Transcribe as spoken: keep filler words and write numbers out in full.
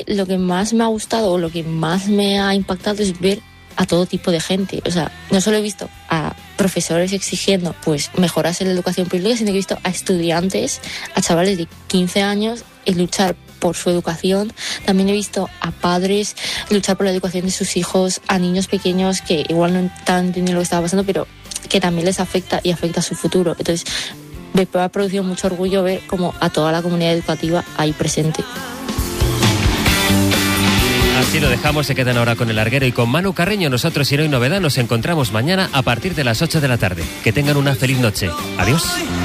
lo que más me ha gustado o lo que más me ha impactado es ver a todo tipo de gente. O sea, no solo he visto a profesores exigiendo pues mejoras en la educación pública, sino que he visto a estudiantes, a chavales de quince años y luchar por su educación. También he visto a padres luchar por la educación de sus hijos, a niños pequeños que igual no estaban entendiendo lo que estaba pasando, pero que también les afecta y afecta a su futuro. Entonces me ha producido mucho orgullo ver como a toda la comunidad educativa ahí presente. Así lo dejamos, se quedan ahora con el larguero y con Manu Carreño. Nosotros, y no hay novedad, nos encontramos mañana a partir de las ocho de la tarde. Que tengan una feliz noche. Adiós.